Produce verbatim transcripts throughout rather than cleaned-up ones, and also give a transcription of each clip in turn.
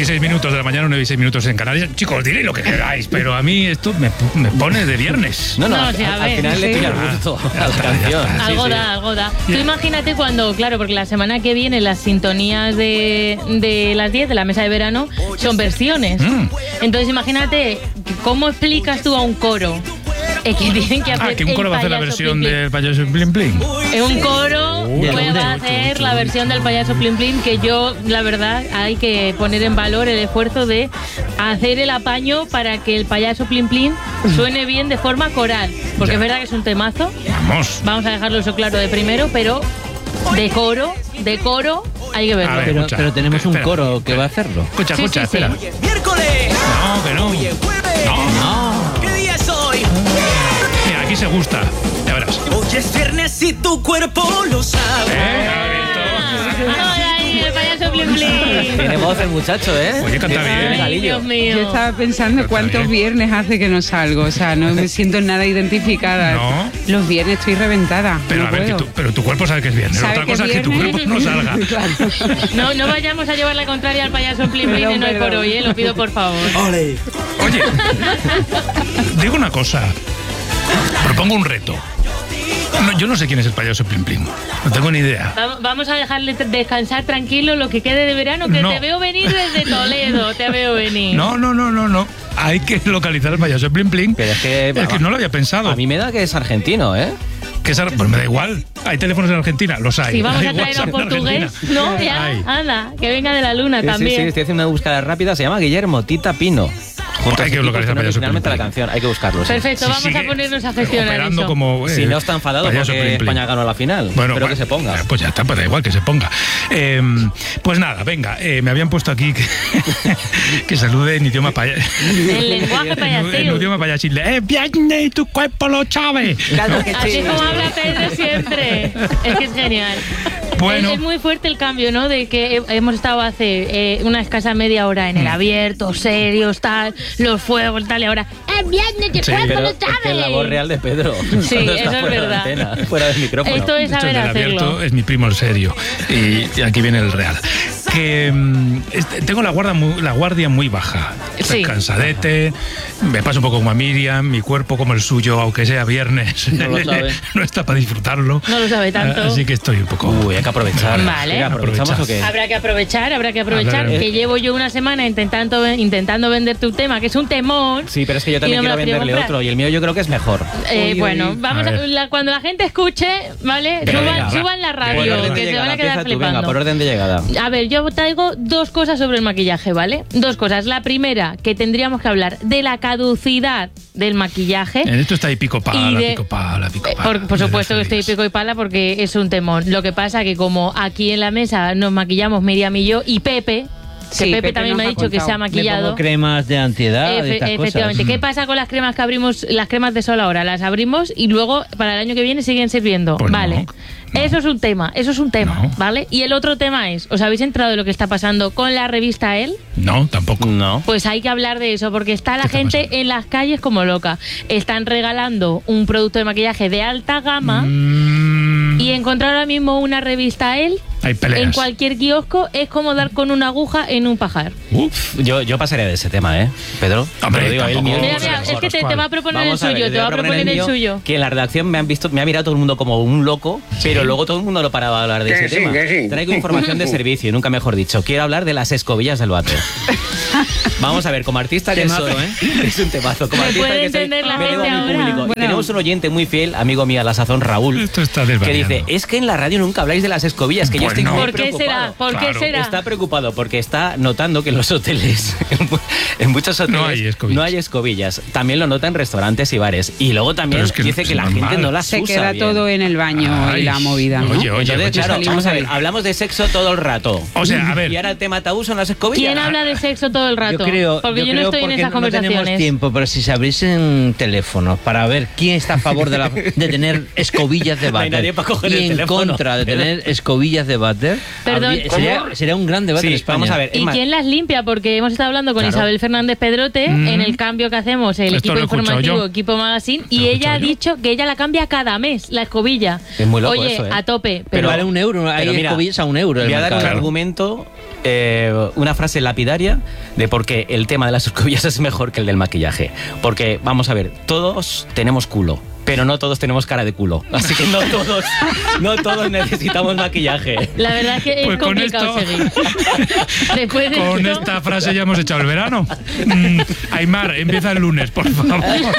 dieciséis minutos de la mañana, nueve y seis minutos en Canarias. Chicos, diréis lo que queráis, pero a mí esto me, me pone de viernes. No, no, No, al, o sea, a al ver, final le sí. pilla el gusto Ah, a la ya está, ya canción. está. Algo Sí, da, sí. algo da. Tú imagínate cuando, claro, porque la semana que viene las sintonías de, de las diez de la mesa de verano son versiones. Mm. Entonces imagínate, ¿cómo explicas tú a un coro? Es que tienen que hacer Ah, que un el coro va a hacer la payaso versión Plim Plim. del payaso Plim Plim. Es un coro Uy, que uy, va a uy, hacer uy, la uy. versión del payaso Plim Plim, que yo, la verdad, hay que poner en valor el esfuerzo de hacer el apaño para que el payaso Plim Plim suene bien de forma coral. Porque Ya. es verdad que es un temazo. Vamos. Vamos a dejarlo eso claro de primero, pero de coro, de coro, hay que verlo. A ver, Pero, escucha, pero tenemos un espera. coro que va a hacerlo. Escucha, Sí, escucha, sí, sí. espera. Miércoles. No, que no. Hoy es jueves. No, no. ¿Qué día es hoy? Mira, aquí se gusta. Ya verás. Hoy es viernes y tu cuerpo lo sabe. ¿Eh? Hola, ahí el payaso Plim Plim. Tiene voz el muchacho, ¿eh? Oye, canta Tiene bien. Ay, galillo. Dios mío. Yo estaba pensando Está cuántos bien. viernes hace que no salgo, o sea, no me siento nada identificada. No. Los viernes estoy reventada. Pero no a ver, que puedo. tú, pero tu cuerpo sabe que es viernes. ¿Sabe Otra que cosa es es que tu viernes? cuerpo no salga. Claro. No, no vayamos a llevar la contraria al payaso Plim Plim Perdón, y no es por perdón. hoy, ¿eh? Lo pido por favor. Ole. Oye, digo una cosa. Propongo un reto. No, yo no sé quién es el payaso Plim Plim. No tengo ni idea. Vamos- Vamos a dejarle t- descansar tranquilo lo que quede de verano, que No. te veo venir desde Toledo, te veo venir. No, no, no, no, no. Hay que localizar al payaso Plim Plim. Pero es que, Es que no lo había pensado. A mí me da que es argentino, ¿eh? Que es ar- pues me da igual. ¿Hay teléfonos en Argentina? Los hay. Si vamos Hay a traer a WhatsApp un en portugués, Argentina. no, ya, Hay. anda, que venga de la luna Sí, sí, también. sí, estoy haciendo una búsqueda rápida. Se llama Guillermo Tita Pino. Junto Hay a que su equipo localizar suena payaso originalmente Plim la Plim. canción. Hay que buscarlo. sí. Perfecto, Sí, vamos sigue a ponernos a gestionar operando eso. como, eh, Si no está enfadado payaso porque Plim Plim. España ganó la final. Bueno, Espero bueno, que se ponga. eh, Pues ya está, pues da igual que se ponga. Eh, pues nada, venga, eh, me habían puesto aquí que, que salude en idioma paya- El lenguaje en, payasil. idioma payasil. ¡Eh, viernes y tu cuerpo lo sabe! Claro que Así sí. es como habla Pedro siempre. Es que es genial. Bueno. Es, es muy fuerte el cambio, ¿no? De que he- hemos estado hace eh, una escasa media hora en el abierto, serios, tal, los fuegos, tal, y ahora ¡es viernes, que Sí, cuerpo Pero lo es que es la sabe! voz real de Pedro. Sí, Cuando está eso es fuera de verdad. antena, fuera del micrófono. Esto es De hecho, saber el del abierto hacerlo. es mi primo el serio. Y, y aquí viene el real. Que mm, este, tengo la guardia, muy, la guardia muy baja. Estoy Sí. cansadete, me paso un poco como a Miriam, mi cuerpo como el suyo, aunque sea viernes, No lo sabe. no está para disfrutarlo. No lo sabe tanto. Ah, Así que estoy un poco... Uy, hay que aprovechar. Vale. Venga, ¿aprovechamos Aprovecha. o qué? Habrá que aprovechar, habrá que aprovechar Hablar- que llevo yo una semana intentando intentando venderte un tema que es un temón. Sí, pero es que yo también Y no me quiero lo quiero venderle comprar. otro y el mío yo creo que es mejor. Eh, Uy, bueno, uy. vamos A a, ver. la- cuando la gente escuche, ¿vale? Venga, Suban, venga, va. suban la Por radio, orden de que se llegada, van a quedar empieza tú, flipando. venga, por orden de llegada. A ver, yo traigo dos cosas sobre el maquillaje, ¿vale? Dos cosas. La primera, que tendríamos que hablar de la caducidad del maquillaje. En esto está ahí pico pala, Y de- pico pala, pico Eh, pala. Por, por supuesto que Desde estoy hace días. pico y pala porque es un temón. Lo que pasa que como aquí en la mesa nos maquillamos Miriam y yo y Pepe, que Sí, Pepe, Pepe también nos me ha ha dicho que contado. se ha Le maquillado. pongo cremas de antiedad y Efe- estas efectivamente. cosas. ¿Qué pasa con las cremas que abrimos, las cremas de sol ahora? Las abrimos y luego para el año que viene siguen sirviendo. Pues no, vale. no. Eso es un tema, eso es un tema, No. ¿vale? Y el otro tema es, ¿os habéis enterado de lo que está pasando con la revista Elle? No, tampoco. No. Pues hay que hablar de eso, porque está la ¿Qué está gente pasando? en las calles como loca. Están regalando un producto de maquillaje de alta gama Mm, y encontrar ahora mismo una revista Elle hay peleas. en cualquier kiosco es como dar con una aguja en un pajar. Uf. Yo, yo pasaría de ese tema, ¿eh? Pedro. Hombre, te lo digo, el tampoco- mío- Mira, Vamos a mira, ver, es que te, ¿cuál? te va a proponer Vamos el a ver, suyo, le te va a proponer el mío, suyo. Que en la redacción me han visto, me ha mirado todo el mundo como un loco, pero luego todo el mundo no paraba de hablar de Que ese sí, tema. que sí. Traigo información de servicio, nunca mejor dicho. Quiero hablar de las escobillas del váter. Vamos a ver, como artista que Temazo, soy, ¿eh? es un temazo. Como Me artista puede que soy, entender la me debo a gente mi ahora. público. Bueno. Tenemos un oyente muy fiel, amigo mío, a la sazón Raúl, Esto está que desvariando. dice, es que en la radio nunca habláis de las escobillas, que yo Pues estoy no. muy ¿Por qué preocupado. será? ¿Por qué Claro. será? Está preocupado porque está notando que en los hoteles, en muchos hoteles, No hay escobillas. no hay escobillas. También lo nota en restaurantes y bares. Y luego también Pero es que dice es que la normal. gente no las Se usa queda bien. todo en el baño Ay, y la movida, ¿no? oye, oye, Entonces, oye. claro, salimos vamos a ahí. ver, hablamos de sexo todo el rato. O sea, a ver. Y ahora el tema tabú son las escobillas. ¿Quién habla de sexo todo el rato? Yo creo, porque yo, yo no creo estoy en porque esas no tenemos conversaciones. tiempo, pero si se abriesen teléfonos para ver quién está a favor de, la, de tener escobillas de No hay váter nadie para coger y el en teléfono. contra de tener escobillas de váter, Perdón, habría- sería, sería un gran debate Sí, en España. vamos a ver. es ¿Y más, quién las limpia? Porque hemos estado hablando con Claro. Isabel Fernández Pedrote Mm. en el cambio que hacemos, el Esto equipo lo he escuchado informativo, yo. equipo magazine, Lo y he ella ha escuchado yo. dicho que ella la cambia cada mes, la escobilla. Es muy loco Oye, eso, ¿eh? a tope. pero Pero, vale un euro, hay pero mira, escobillas a un euro. el voy a dar un mercado. argumento eh, una frase lapidaria de por qué el tema de las escobillas es mejor que el del maquillaje. Porque, vamos a ver, todos tenemos culo, pero no todos tenemos cara de culo. Así que no todos, no todos necesitamos maquillaje. La verdad es que es Pues con complicado esto- seguir. Después de Con esto, esta frase ya hemos echado el verano. Mm, Aymar, empieza el lunes, por favor.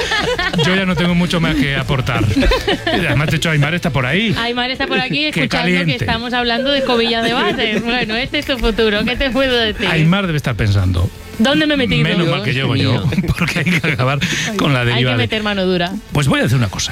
Yo ya no tengo mucho más que aportar. Además, de hecho, Aymar está por ahí. Aymar está por aquí Qué escuchando caliente. que estamos hablando de escobillas de váter. Bueno, este es tu futuro. ¿Qué te puedo decir? Aymar debe estar pensando. ¿Dónde me he metido? Menos mal que llego yo, porque hay que acabar con la Hay deriva. que de- meter mano dura. Pues voy a decir una cosa.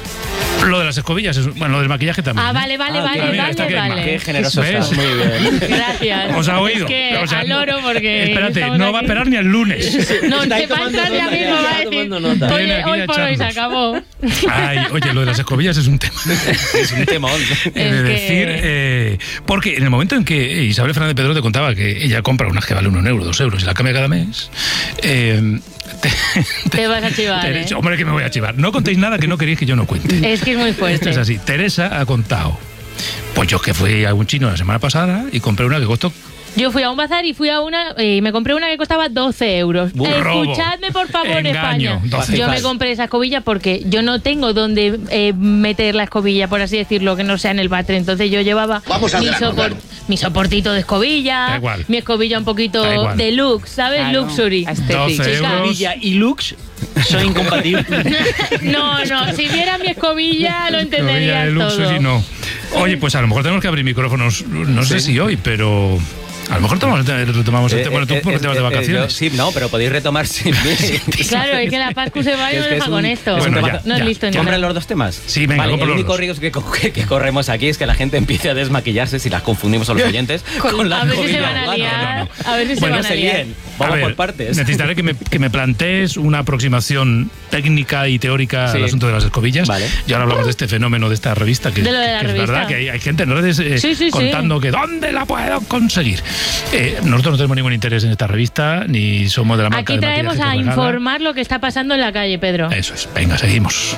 Lo de las escobillas, es, bueno, lo del maquillaje también. Ah, ¿eh? vale, vale, Ah, vale, mira, vale, está que- vale. Qué generoso ¿Ves? estás, muy bien. Gracias. ¿Os ha oído? Es que O sea, al loro porque... Espérate, estamos no va a aquí. esperar ni el lunes. No, Está ahí se va a tomando entrar ya nota, mismo, ya va a está decir, tomando nota. Viene oye, aquí hoy a por hoy se echarnos. acabó. Ay, oye, lo de las escobillas es un tema. Es un temón. He Es de que- decir, eh, porque en el momento en que Isabel Fernández Pedro te contaba que ella compra unas que vale un euro, dos euros y la cambia cada mes, eh, te, Te vas a chivar, Tere- ¿eh? Hombre, que me voy a chivar. No contéis nada que no queréis que yo no cuente. Es que es muy Esto fuerte. es así. Teresa ha contado. Pues yo que fui a un chino la semana pasada y compré una que costó. Yo fui a un bazar y fui a una y me compré una que costaba doce euros. Bu- robo. Escuchadme, por favor, Engaño, España. doce Yo me euros. compré esa escobilla porque yo no tengo donde eh, meter la escobilla, por así decirlo, que no sea en el váter. Entonces yo llevaba mi, sopor- mi soportito de escobilla, Da igual. mi escobilla un Da poquito igual. deluxe, ¿sabes? Claro, Luxury. aesthetic. doce Chica. euros. Villa y Lux son incompatibles. No, no, si viera mi escobilla lo Escobilla entenderías de luxus todo. y no. Oye, pues a lo mejor tenemos que abrir micrófonos, no sé si hoy, pero a lo mejor tomamos, retomamos el Eh, tema. Bueno, tú eh, porque eh, te vas de eh, vacaciones. yo- sí, no, pero podéis retomar sin mí. Claro, es que la Pascu se va y Es nos que deja es con un- esto. Bueno, un ya, tema- no ya. es listo ni ¿Compran nada. los dos temas? Sí, venga, vale, compro el los único dos. riesgo que, co- que- que corremos aquí es que la gente empiece a desmaquillarse si las confundimos a los oyentes con, la a ver si se escobilla van a humana. liar. A ver si se Bueno, van a se liar. líen. Vamos A ver, por partes. necesitaré que me, que me plantees una aproximación técnica y teórica Sí. al asunto de las escobillas. Vale. Y ahora hablamos de este fenómeno de esta revista, que, De lo de la que es revista. verdad que hay, hay gente en redes eh, Sí, sí, sí. contando que ¿dónde la puedo conseguir? Eh, nosotros no tenemos ningún interés en esta revista, ni somos de la marca Aquí de traemos maquillaje a que regala. informar lo que está pasando en la calle, Pedro. Eso es. Venga, seguimos.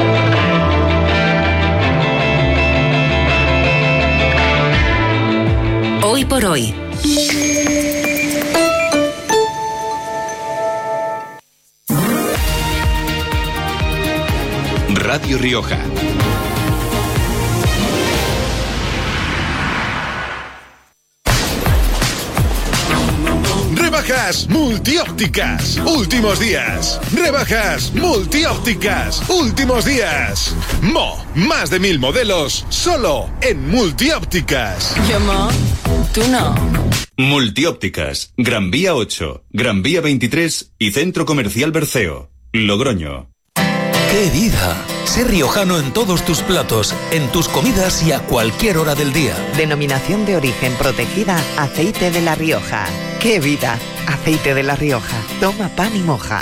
Hoy por hoy. Radio Rioja. Rebajas multiópticas. Últimos días. Rebajas multiópticas. Últimos días. Mo, más de mil modelos solo en multiópticas. Yo mo, tú no. Multiópticas. Gran Vía ocho, Gran Vía veintitrés y Centro Comercial Berceo. Logroño. ¡Qué vida! Ser riojano en todos tus platos, en tus comidas y a cualquier hora del día. Denominación de origen protegida, aceite de La Rioja. ¡Qué vida! Aceite de La Rioja. Toma pan y moja.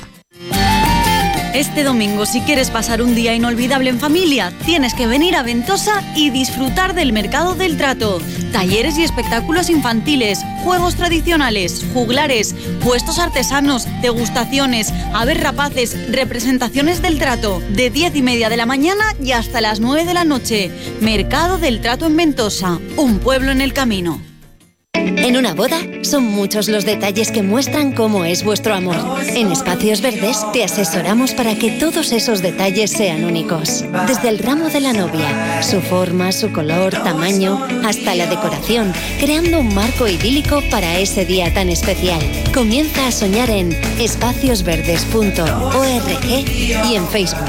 Este domingo, si quieres pasar un día inolvidable en familia, tienes que venir a Ventosa y disfrutar del Mercado del Trato. Talleres y espectáculos infantiles, juegos tradicionales, juglares, puestos artesanos, degustaciones, aves rapaces, representaciones del trato, de diez y media de la mañana y hasta las nueve de la noche. Mercado del Trato en Ventosa, un pueblo en el camino. En una boda son muchos los detalles que muestran cómo es vuestro amor. En Espacios Verdes te asesoramos para que todos esos detalles sean únicos. Desde el ramo de la novia, su forma, su color, tamaño, hasta la decoración, creando un marco idílico para ese día tan especial. Comienza a soñar en espacios verdes punto org y en Facebook.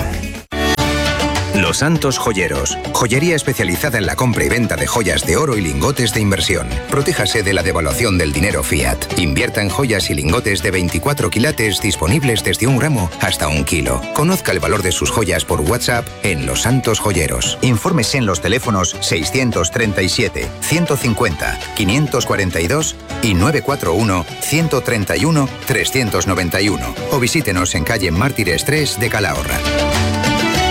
Los Santos Joyeros, joyería especializada en la compra y venta de joyas de oro y lingotes de inversión. Protéjase de la devaluación del dinero fiat. Invierta en joyas y lingotes de veinticuatro quilates disponibles desde un gramo hasta un kilo. Conozca el valor de sus joyas por WhatsApp en Los Santos Joyeros. Infórmese en los teléfonos seiscientos treinta y siete, ciento cincuenta, quinientos cuarenta y dos y nueve cuatro uno, ciento treinta y uno, trescientos noventa y uno o visítenos en calle Mártires tres de Calahorra.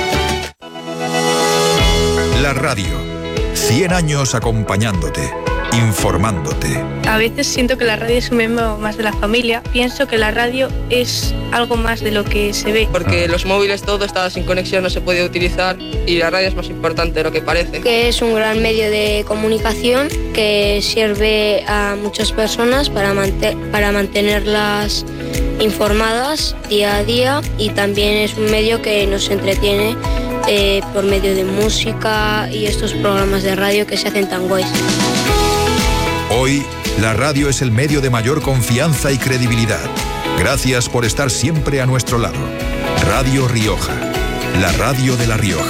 La radio. cien años acompañándote. informándote. A veces siento que la radio es un miembro más de la familia. Pienso que la radio es algo más de lo que se ve. Porque los móviles todo está sin conexión, no se puede utilizar y la radio es más importante de lo que parece. Que es un gran medio de comunicación que sirve a muchas personas para, mante- para mantenerlas informadas día a día, y también es un medio que nos entretiene eh, por medio de música y estos programas de radio que se hacen tan guays. Hoy, la radio es el medio de mayor confianza y credibilidad. Gracias por estar siempre a nuestro lado. Radio Rioja, la radio de La Rioja.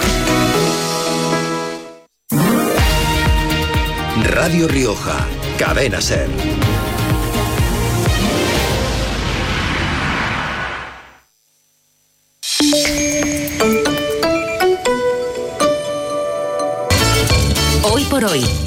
Radio Rioja, Cadena SER. Hoy por hoy.